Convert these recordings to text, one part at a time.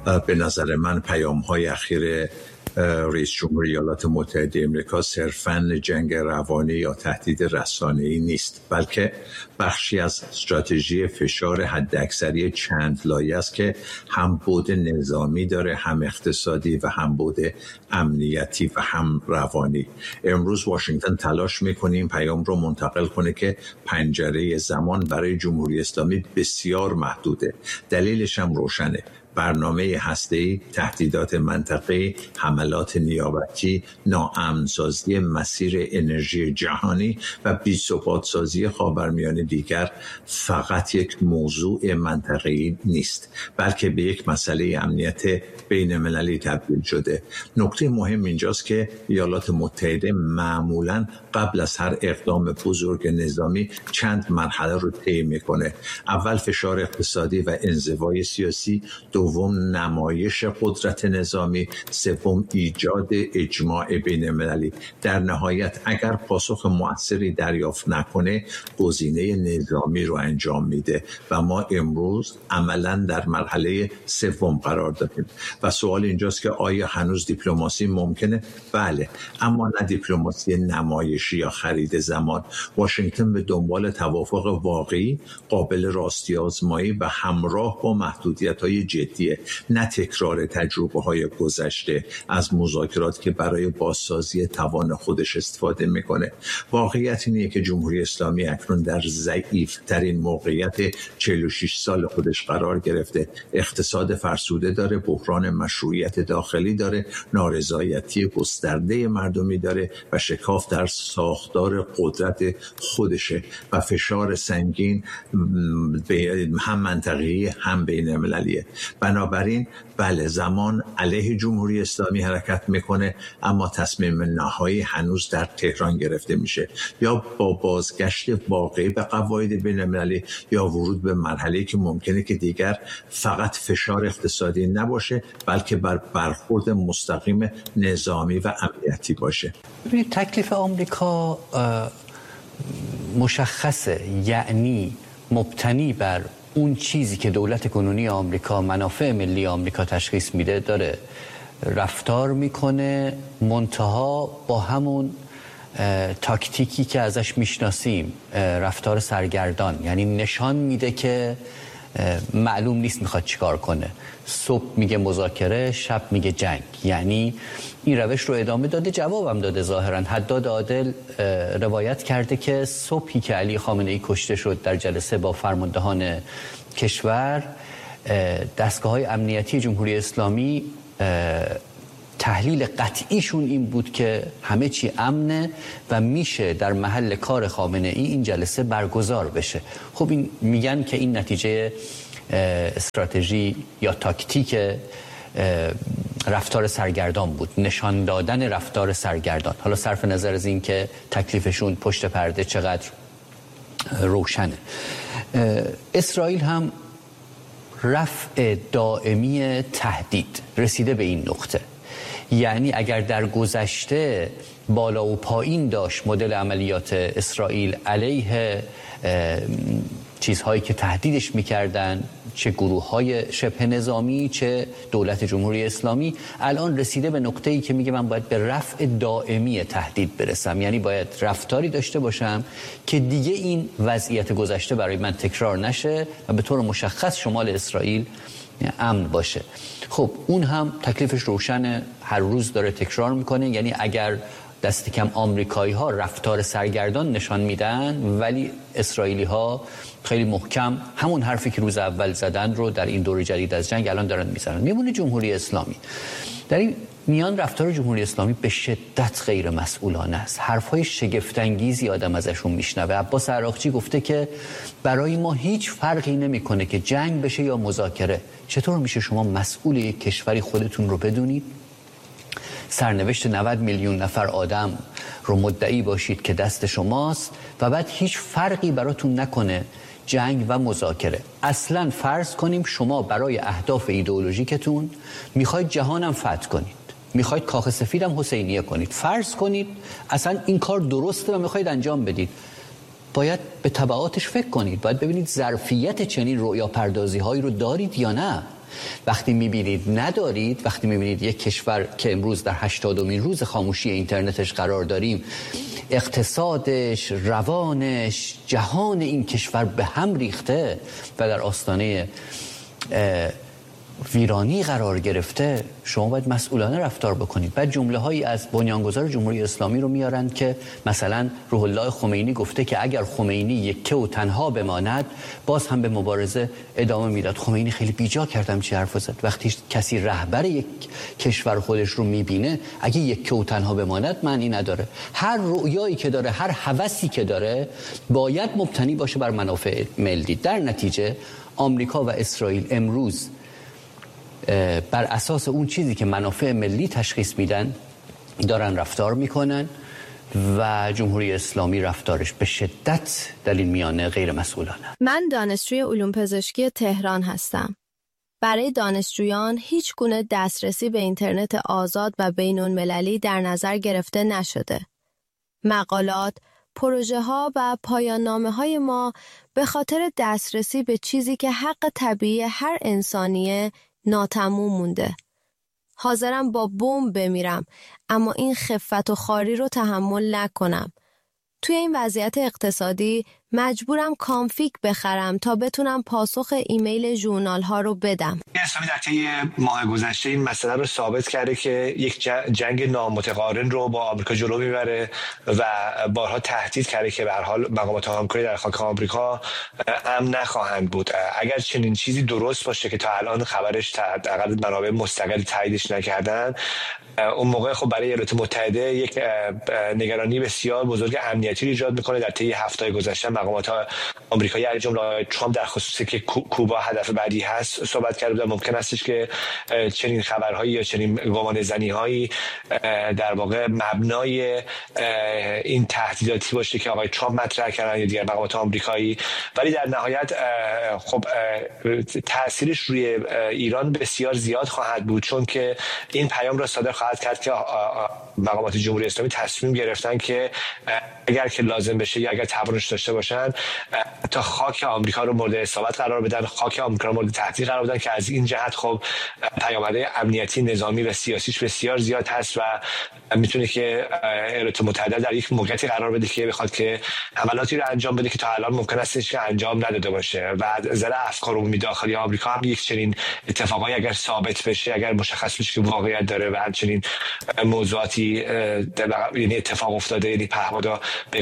به نظر من پیام‌های اخیر رئیس جمهور ایالات متحده آمریکا صرفاً جنگ روانی یا تهدید رسانه‌ای نیست، بلکه بخشی از استراتژی فشار حداکثری چند لایه است که هم بعد نظامی داره، هم اقتصادی و هم بعد امنیتی و هم روانی. امروز واشنگتن تلاش می‌کنه این پیام رو منتقل کنه که پنجره زمان برای جمهوری اسلامی بسیار محدوده. دلیلش هم روشنه: برنامه هسته‌ای، تهدیدات منطقه‌ای، حملات نیابتی، ناامن‌سازی مسیر انرژی جهانی و بی‌ثبات‌سازی خاورمیانه دیگر فقط یک موضوع منطقه‌ای نیست، بلکه به یک مسئله امنیت بین‌المللی تبدیل شده. نکته مهم اینجاست که ایالات متحده معمولاً قبل از هر اقدام بزرگ نظامی چند مرحله رو طی می‌کنه. اول فشار اقتصادی و انزوای سیاسی، دوم نمایش قدرت نظامی، سوم ایجاد اجماع بین المللی. در نهایت اگر پاسخ مؤثری دریافت نکنه گزینه نظامی رو انجام میده و ما امروز عملاً در مرحله سوم قرار داریم و سوال اینجاست که آیا هنوز دیپلماسی ممکنه؟ بله، اما نه دیپلماسی نمایشی یا خرید زمان. واشنگتن به دنبال توافق واقعی، قابل راستی آزمایی و همراه با محدودیت‌های جدیه، نه تکرار تجربه‌های گذشته از مذاکرات که برای بازسازی توان خودش استفاده میکنه. واقعیت اینه که جمهوری اسلامی اکنون در ضعیف‌ترین موقعیت 46 سال خودش قرار گرفته. اقتصاد فرسوده داره، بحران مشروعیت داخلی داره، نارضایتی گسترده مردمی داره و شکاف در ساختار قدرت خودشه و فشار سنگین هم منطقه‌ای هم بین‌المللیه. بنابراین بله، زمان علیه جمهوری اسلامی حرکت میکنه، اما تصمیم نهایی هنوز در تهران گرفته میشه، یا با بازگشت واقعی به قواعد بین‌المللی یا ورود به مرحله‌ای که ممکنه که دیگر فقط فشار اقتصادی نباشه بلکه برخورد مستقیم نظامی و امنیتی باشه. ببینید تکلیف آمریکا مشخصه، یعنی مبتنی بر اون چیزی که دولت کنونی آمریکا، منافع ملی آمریکا تشخیص میده داره رفتار میکنه، منتها با همون تاکتیکی که ازش میشناسیم، رفتار سرگردان، یعنی نشان میده که معلوم نیست میخواد چیکار کنه. صبح میگه مذاکره، شب میگه جنگ. یعنی این روش رو ادامه داده، جوابم داده. ظاهرا حداد عادل روایت کرده که صبحی که علی خامنه‌ای کشته شد در جلسه با فرماندهان کشور، دستگاه‌های امنیتی جمهوری اسلامی تحلیل قطعیشون این بود که همه چی امنه و میشه در محل کار خامنه‌ای این جلسه برگزار بشه. خب این میگن که این نتیجه استراتژی یا تاکتیک رفتار سرگردان بود، نشان دادن رفتار سرگردان. حالا صرف نظر از این که تکلیفشون پشت پرده چقدر روشنه. اسرائیل هم رفع دائمی تهدید رسیده به این نقطه. یعنی اگر در گذشته بالا و پایین داشت مدل عملیات اسرائیل علیه چیزهایی که تهدیدش میکردن، چه گروه‌های شبه نظامی چه دولت جمهوری اسلامی، الان رسیده به نقطه‌ای که میگه من باید به رفع دائمی تهدید برسم. یعنی باید رفتاری داشته باشم که دیگه این وضعیت گذشته برای من تکرار نشه و به طور مشخص شمال اسرائیل امن باشه. خب اون هم تکلیفش روشنه، هر روز داره تکرار میکنه. یعنی اگر دست کم آمریکایی ها رفتار سرگردان نشان میدن، ولی اسرائیلی ها خیلی محکم همون حرفی که روز اول زدن رو در این دور جدید از جنگ الان دارن میزنن. میمونه جمهوری اسلامی. در این میان رفتار جمهوری اسلامی به شدت غیر مسئولانه است. حرفای شگفت انگیزی آدم ازشون میشنوه. عباس عراقچی گفته که برای ما هیچ فرقی نمیکنه که جنگ بشه یا مذاکره. چطور میشه شما مسئول یک کشوری خودتون رو بدونید، سرنوشت 90 میلیون نفر آدم رو مدعی باشید که دست شماست و بعد هیچ فرقی براتون نکنه جنگ و مذاکره؟ اصلا فرض کنیم شما برای اهداف ایدئولوژیکتون میخواید جهانم فتح کنید، میخواید کاخ سفیدم حسینیه کنید، فرض کنید اصلا این کار درسته و میخواید انجام بدید. باید به تبعاتش فکر کنید، باید ببینید ظرفیت چنین رؤیا پردازی هایی رو دارید یا نه. وقتی میبینید ندارید، وقتی میبینید یک کشور که امروز در 80مین روز خاموشی اینترنتش قرار داریم، اقتصادش، روانش، جهان این کشور به هم ریخته و در آستانه ویرانی قرار گرفته، شما باید مسئولانه رفتار بکنید. بعد جمله هایی از بنیانگذار جمهوری اسلامی رو میارن که مثلا روح الله خمینی گفته که اگر خمینی یکه و تنها بماند باز هم به مبارزه ادامه میداد. خمینی خیلی بیجا کردم چه حرف زد. وقتی کسی رهبر یک کشور خودش رو میبینه اگه یکه و تنها بماند معنی نداره. هر رؤیایی که داره، هر هوسی که داره باید مبتنی باشه بر منافع ملی. در نتیجه آمریکا و اسرائیل امروز بر اساس اون چیزی که منافع ملی تشخیص میدن دارن رفتار میکنن و جمهوری اسلامی رفتارش به شدت در این میانه غیر مسئولانه. من دانشجوی علوم پزشکی تهران هستم. برای دانشجویان هیچ گونه دسترسی به اینترنت آزاد و بین‌المللی در نظر گرفته نشده. مقالات، پروژه ها و پایان نامه های ما به خاطر دسترسی به چیزی که حق طبیعی هر انسانیه ناتموم مونده. حاضرم با بمب بمیرم اما این خفت و خواری رو تحمل نکنم. توی این وضعیت اقتصادی مجبورم کانفیگ بخرم تا بتونم پاسخ ایمیل ژورنال ها رو بدم. اسلامی در طی ماه گذشته این مسئله رو ثابت کرده که یک جنگ نامتقارن رو با آمریکا جلو میبره و بارها تهدید کرده که به هر حال مقامات همکاری در خاک آمریکا امن نخواهند بود. اگر چنین چیزی درست باشه که تا الان خبرش حداقل منابع مستقلی تاییدش نکردن، اون موقع خب برای ایالات متحده یک نگرانی بسیار بزرگ امنیتی ایجاد میکنه. در طی هفته‌های گذشته مقامات آمریکایی از جمله ترامپ در خصوصی که کوبا هدف بعدی هست صحبت کرده بودن. ممکن استش که چنین خبرهایی یا چنین گمانه‌زنی‌هایی در واقع مبنای این تهدیداتی باشه که آقای ترامپ مطرح کردن یا دیگر مقامات آمریکایی، ولی در نهایت خب تاثیرش روی ایران بسیار زیاد خواهد بود، چون که این پیام را صادر خواهد کرد که مقامات جمهوری اسلامی تصمیم گرفتن که اگر که لازم بشه یا اگر توانش داشته باشن تا خاک آمریکا رو مورد اصابت قرار بدن، خاک آمریکا رو مورد تهدید قرار بدن، که از این جهت خب پیامدهای امنیتی، نظامی و سیاسیش بسیار زیاد هست و میتونه که ایالات متحده در یک موقعیتی قرار بده که بخواد که حملاتی رو انجام بده که تا الان ممکن است که انجام نداده باشه. و از نظر افکار عمومی داخلی آمریکا هم یک چنین اتفاقایی اگر ثابت بشه، اگر مشخص بشه که واقعیت داره و همچنین موضوعاتی یعنی اتفاق افتاده، یعنی پهپادا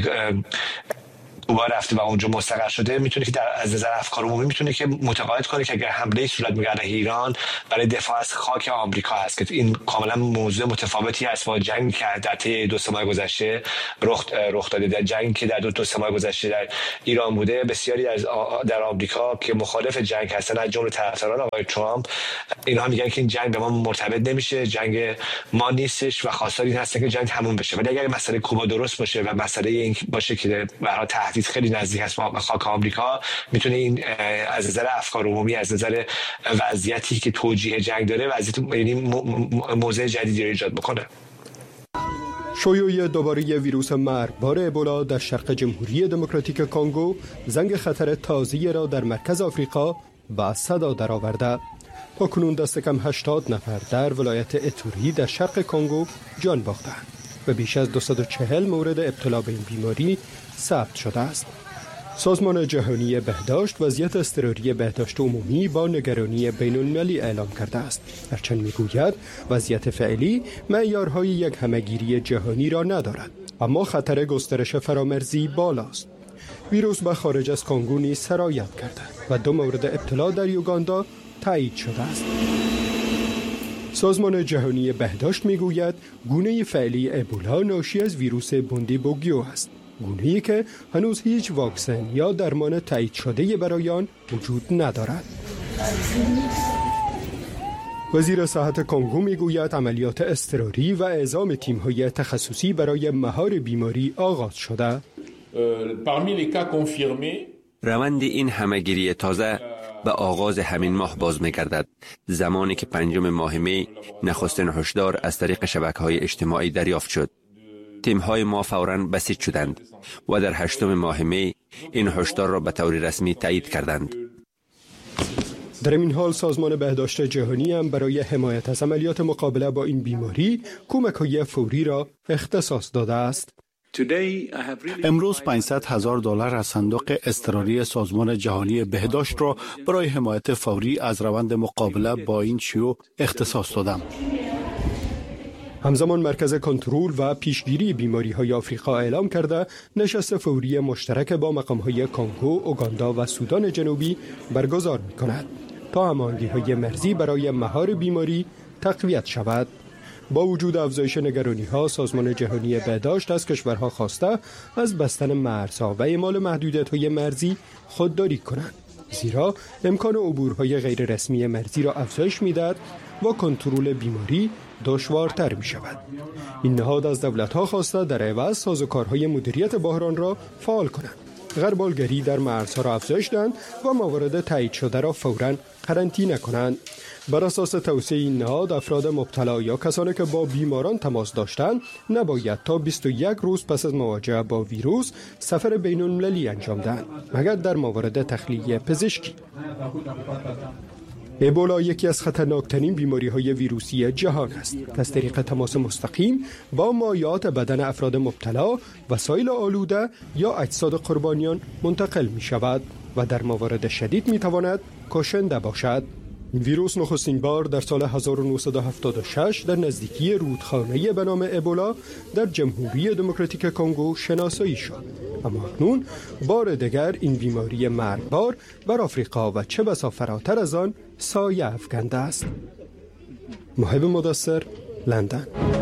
کوبا رفته و اونجا مستقر شده، میتونه که از نظر افکار عمومی میتونه که متقاعد کنه که اگر حمله صورت بگیره علیه ایران برای دفاع از خاک آمریکا هست، که این کاملا موضوع متفاوتی است با جنگی که در طی 2 ماه گذشته رخ داده. در جنگی که در 2 ماه گذشته در ایران بوده، بسیاری در آمریکا که مخالف جنگ هستن از جمله طرفداران آقای ترامپ، اینها میگن که این جنگ به ما مرتبط نمیشه، جنگ ما نیستش و خواستار این هست که جنگ تموم بشه. ولی اگر مسئله کوبا درست باشه و مسئله این باشه که برای تهدید خیلی نزدیک است با خاک آمریکا، میتونه این از نظر افکار عمومی، از نظر وضعیتی که توجیه جنگ داره، وضعیت یعنی موضع جدیدی رو ایجاد بکنه. شیوع دوباره ویروس مرگبار ابولا در شرق جمهوری دموکراتیک کنگو زنگ خطر تازه‌ای را در مرکز آفریقا و صدا درآورده. تاکنون دست کم 80 نفر در ولایت اتوری در شرق کنگو جان باختند و بیش از 240 مورد ابتلا به این بیماری ثبت شده است. سازمان جهانی بهداشت وضعیت اضطراری بهداشت عمومی با نگرانی بین‌المللی اعلام کرده است. هرچند میگوید وضعیت فعلی معیارهای یک همه‌گیری جهانی را ندارد، اما خطر گسترش فرامرزی بالاست. ویروس به خارج از کنگو نیز سرایت کرده و 2 مورد ابتلا در یوگاندا تایید شده است. سازمان جهانی بهداشت میگوید گونه فعلی ابولا ناشی از ویروس بوندیبوگیو است، گونه‌ای که هنوز هیچ واکسن یا درمان تایید شده برای آن وجود ندارد. وزیر صحت کنگو میگوید عملیات اضطراری و اعزام تیم‌های تخصصی برای مهار بیماری آغاز شده. روند این همه‌گیری تازه به آغاز همین ماه باز می‌گردد، زمانی که 5 ماه می نخستین هشدار از طریق شبکه‌های اجتماعی دریافت شد. تیم‌های ما فوراً بسیج شدند و در 8 ماه می این هشدار را به طور رسمی تایید کردند. در این حال سازمان بهداشت جهانی هم برای حمایت از عملیات مقابله با این بیماری کمک‌های فوری را اختصاص داده است. امروز $500,000 از صندوق اضطراری سازمان جهانی بهداشت را برای حمایت فوری از روند مقابله با این شیوع اختصاص دادم. همزمان مرکز کنترل و پیشگیری بیماری‌های آفریقا اعلام کرده نشست فوری مشترک با مقام‌های کانگو، اوگاندا و سودان جنوبی برگزار می‌کند تا هماهنگی‌های مرزی برای مهار بیماری تقویت شود. با وجود افزایش نگرانی‌ها، سازمان جهانی بهداشت از کشورها خواسته از بستن مرزها و اعمال محدودیت‌های مرزی خودداری کنند، زیرا امکان عبورهای غیررسمی مرزی را افزایش می‌دهد و کنترل بیماری دشوارتر می‌شود. این نهاد از دولت‌ها خواسته در عوض سازوکارهای مدیریت بحران را فعال کنند، غربالگری در مرزها را افزایش دهند و موارد تایید شده را فوراً قرنطینه کنند. بر اساس توصیه این نهاد، افراد مبتلا یا کسانی که با بیماران تماس داشتند نباید تا 21 روز پس از مواجهه با ویروس سفر بین‌المللی انجام دهند مگر در موارد تخلیه پزشکی. ابولا یکی از خطرناکترین بیماری‌های ویروسی جهان است که از طریق تماس مستقیم با مایعات بدن افراد مبتلا، وسایل آلوده یا اجساد قربانیان منتقل می‌شود و در موارد شدید می‌تواند کشنده باشد. این ویروس نخستین بار در سال 1976 در نزدیکی رودخانه به نام ابولا در جمهوری دموکراتیک کنگو شناسایی شد، اما اکنون بار دیگر این بیماری مرگبار بر آفریقا و چه بسا فراتر از آن سایه افکنده است. محب مدثر، لندن.